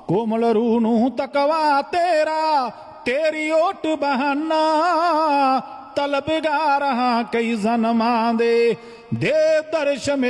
कोमल रूह नूं तकवा तेरा तेरी ओट बहाना तलबगार हाँ कई जन्मां दे दर्श